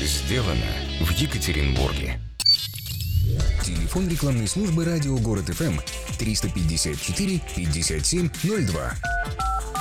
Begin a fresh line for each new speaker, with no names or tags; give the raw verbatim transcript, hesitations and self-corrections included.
Сделано в Екатеринбурге. Телефон рекламной службы радио Город эф эм триста пятьдесят четыре пятьдесят семь ноль два.